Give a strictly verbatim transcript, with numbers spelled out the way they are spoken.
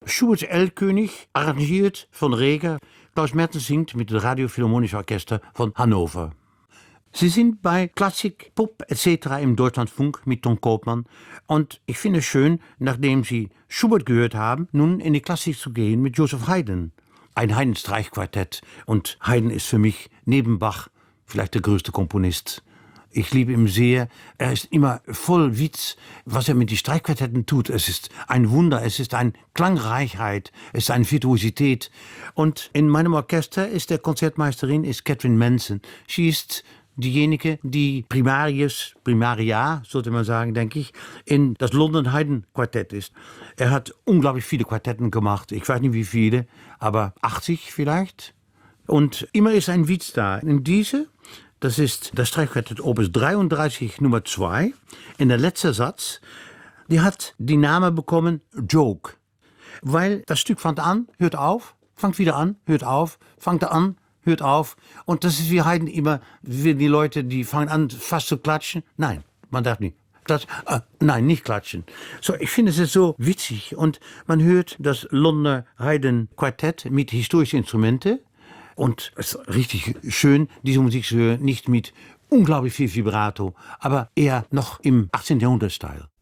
Schuberts Erlkönig, arrangiert von Reger. Klaus Mertens singt mit dem Radiophilharmonischen Orchester von Hannover. Sie sind bei Klassik, Pop et cetera im Deutschlandfunk mit Tom Koopman. Und ich finde es schön, nachdem Sie Schubert gehört haben, nun in die Klassik zu gehen mit Joseph Haydn. Ein Haydn-Streichquartett. Und Haydn ist für mich neben Bach vielleicht der größte Komponist. Ich liebe ihn sehr. Er ist immer voll Witz, was er mit den Streichquartetten tut. Es ist ein Wunder, es ist eine Klangreichheit, es ist eine Virtuosität. Und in meinem Orchester ist der Konzertmeisterin ist Catherine Manson. Sie ist diejenige, die Primarius, Primaria, sollte man sagen, denke ich, in das London Haydn Quartett ist. Er hat unglaublich viele Quartetten gemacht. Ich weiß nicht wie viele, aber achtzig vielleicht. Und immer ist ein Witz da. In diese, das ist das Streichquartett Opus dreiunddreißig Nummer zwei, in der letzte Satz, die hat die Name bekommen Joke. Weil das Stück fängt an, hört auf, fängt wieder an, hört auf, fängt an, hört auf. Und das ist wie Haydn immer, wie die Leute, die fangen an fast zu klatschen. Nein, man darf nicht. Klatschen. Ah, nein, nicht klatschen. So, ich finde es ist so witzig. Und man hört das Londoner Haydn Quartett mit historischen Instrumenten. Und es ist richtig schön, diese Musik zu hören, nicht mit unglaublich viel Vibrato, aber eher noch im achtzehnten Jahrhundert-Style.